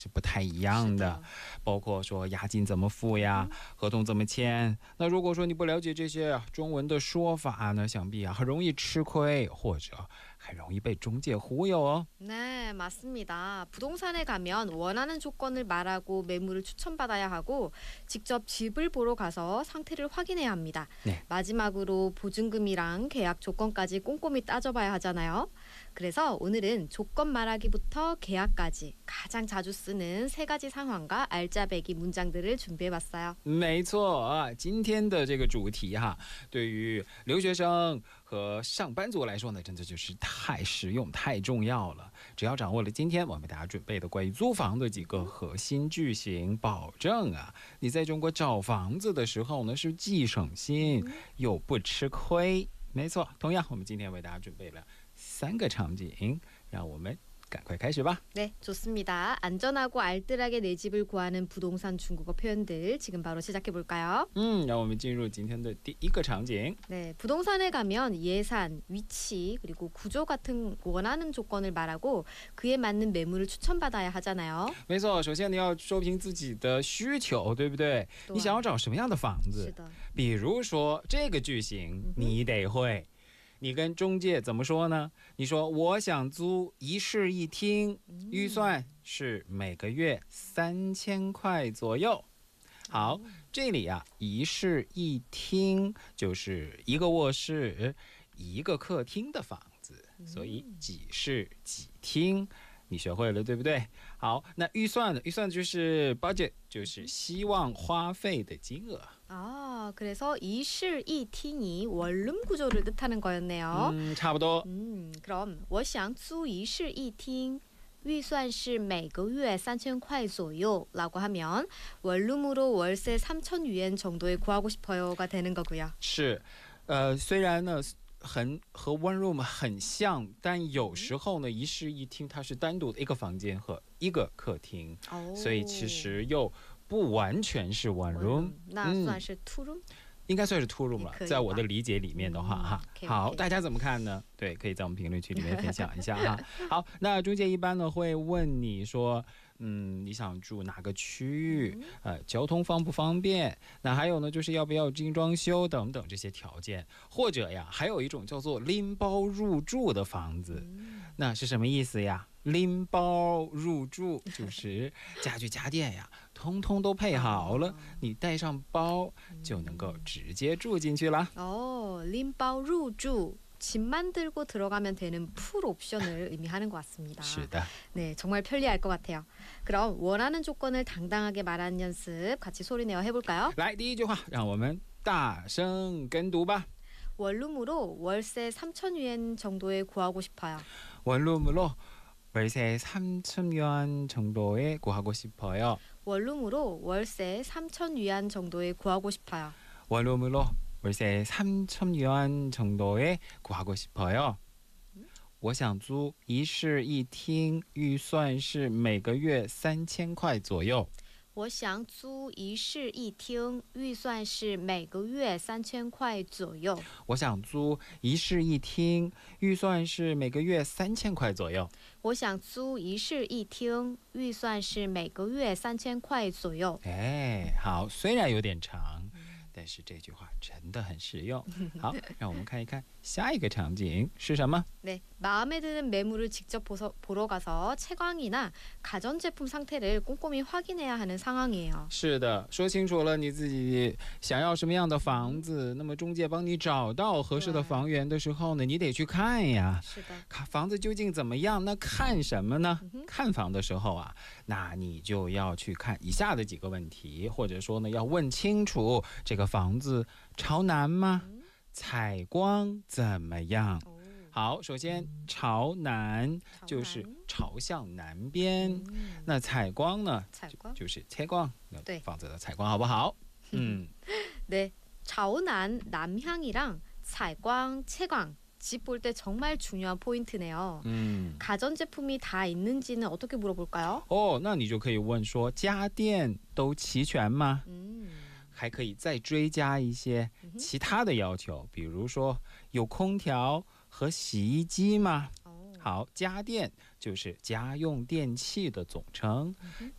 是不太一样的，包括说押金怎么付呀，合同怎么签。那如果说你不了解这些中文的说法呢，想必很容易吃亏，或者很容易被中介忽悠哦。 네, 맞습니다. 부동산에 가면 원하는 조건을 말하고 매물을 추천받아야 하고 직접 집을 보러 가서 상태를 확인해야 합니다. 네. 마지막으로 보증금이랑 계약 조건까지 꼼꼼히 따져봐야 하잖아요. 그래서 오늘은 조건 말하기부터 계약까지 가장 자주 쓰는 세 가지 상황과 알짜배기 문장들을 준비해봤어요. 没错，今天的这个主题对于留学生和上班族来说呢，真的就是太实用、太重要了。只要掌握了今天我们大家准备的关于租房的几个核心句型，保证你在中国找房子的时候呢，是既省心又不吃亏。没错，同样我们今天为大家准备了3个场景，让我们赶快开始吧。 네, 좋습니다. 안전하고 알뜰하게 내 집을 구하는 부동산 중국어 표현들 지금 바로 시작해 볼까요? 让我们进入今天的第一个场景。 네, 부동산에 가면 예산, 위치, 그리고 구조 같은 원하는 조건을 말하고 그에 맞는 매물을 추천받아야 하잖아요. 没错，首先你要说明自己的需求，对不对？你想要找什么样的房子？ 是的。 比如说这个句型你得会。你跟中介怎么说呢？你说我想租一室一厅，预算是每个月3000块左右。好，这里一室一厅就是一个卧室一个客厅的房子，所以几室几厅你学会了对不对？好，那预算呢？预算就是 budget， 就是希望花费的金额。 그래서 이실이팅이 원룸 구조를 뜻하는 거였네요. 差不多。 그럼 我想租一室一厅预算是每个月3000块左右라고 하면 원룸으로 월세 3000위엔 정도에 구하고 싶어요가 되는 거고요. 是，虽然呢和 one room 很像，但有时候呢一室一厅它是单独的一个房间和一个客厅，所以其实又不完全是 one room， 那算是 two room？ 应该算是 two room 了，在我的理解里面的话好，大家怎么看呢？对，可以在我们评论区里面分享一下好，那中介一般呢会问你说你想住哪个区域，交通方不方便，那还有呢就是要不要精装修等等这些条件，或者还有一种叫做拎包入住的房子，那是什么意思呀？拎包入住就是家具家电通通都配好了，你带上包就能够直接住进去了。 拎包入住 집만 들고 들어가면 되는 풀 옵션을 의미하는 것 같습니다. 是的。 네, 정말 편리할 것 같아요. 그럼 원하는 조건을 당당하게 말하는 연습 같이 소리내어 해볼까요? 来，第一句话让我们大声跟读吧。 원룸으로 월세 3000위엔 정도에 구하고 싶어요. 원룸으로 월세 3000위안 정도에 구하고 싶어요. 원룸으로 월세 3000위안 정도에 구하고 싶어요. 원룸으로 월세 3000위안 정도에 구하고 싶어요. 我想租一室一厅，预算是每个月3000块左右。 我想租一室一厅，预算是每个月3000块左右。 我想租一室一厅，预算是每个月3000块左右。 我想租一室一厅，预算是每个月3000块左右。 好，虽然有点长，但是这句话真的很实用。好，让我们看一看下一个场景是什么。 네, 마음에 드는 매물을 직접 보러 가서 채광이나 가전제품 상태를 꼼꼼히 확인해야 하는 상황이에요. 是的，说清楚了你自己想要什么样的房子，那么中介帮你找到合适的房源的时候呢，你得去看呀。 是的。 看房子究竟怎么样？那看什么呢？看房的时候那你就要去看以下的几个问题，或者说呢要问清楚这个房子朝南吗？采光怎么样？好，首先朝南就是朝向南边，那采光呢？就是采光，对，房子的采光好不好？ 네, 좌우난 남향이랑采光, 채광 집 볼 때 정말 중요한 포인트네요. 가전제품이 다 있는지는 어떻게 물어볼까요? 那你就可以问说家电都齐全吗？还可以再追加一些其他的要求，比如说有空调和洗衣机吗？好，家电就是家用电器的总称，